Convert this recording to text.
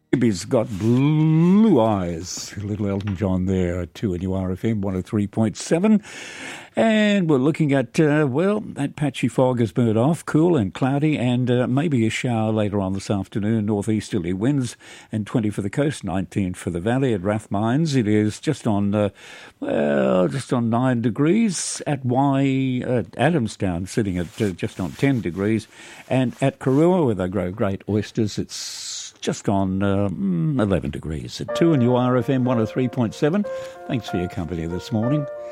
Baby's got blue eyes. Little Elton John there, 2 and URFM 103.7. And we're looking at, that patchy fog has burned off, cool and cloudy, and maybe a shower later on this afternoon. Northeasterly winds and 20 for the coast, 19 for the valley. At Rathmines, it is just on 9 degrees. At Adamstown, sitting at just on 10 degrees. And at Karua, where they grow great oysters, it's just on 11 degrees. At 2 and URFM 103.7. Thanks for your company this morning.